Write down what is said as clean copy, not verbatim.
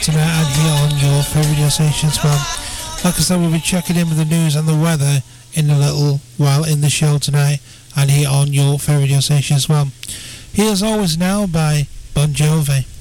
tonight and here on your favourite radio station as well. Like I said, we'll be checking in with the news and the weather in a little while in the show tonight and here on your favourite radio station as well. Here's Always Now by Bon Jovi.